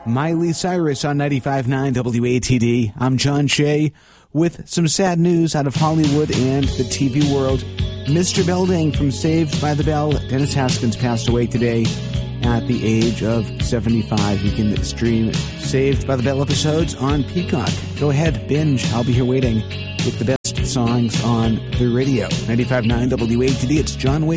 Miley Cyrus on 95.9 WATD. I'm John Shea with some sad news out of Hollywood and the TV world. Mr. Belding from Saved by the Bell, Dennis Haskins, passed away today at the age of 75. You can stream Saved by the Bell episodes on Peacock. Go ahead, binge. I'll be here waiting with the best songs on the radio. 95.9 WATD. It's John Wayne.